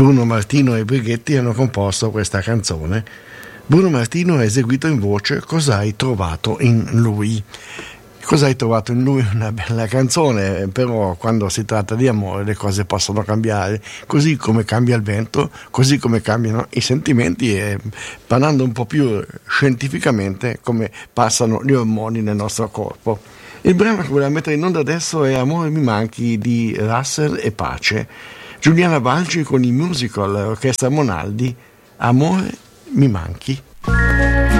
Bruno Martino e Brighetti hanno composto questa canzone. Bruno Martino ha eseguito in voce Cosa hai trovato in lui. Cosa hai trovato in lui? Una bella canzone, però quando si tratta di amore le cose possono cambiare, così come cambia il vento, così come cambiano i sentimenti e, parlando un po' più scientificamente, come passano gli ormoni nel nostro corpo. Il brano che vogliamo mettere in onda adesso è Amore mi manchi di Russell e Pace. Giuliana Balgi con i musical Orchestra Monaldi, Amore mi manchi.